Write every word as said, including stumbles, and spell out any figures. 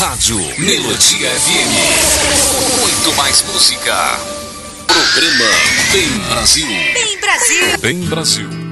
Rádio Melodia F M. Muito mais música. Programa Bem Brasil. Bem Brasil. Bem Brasil.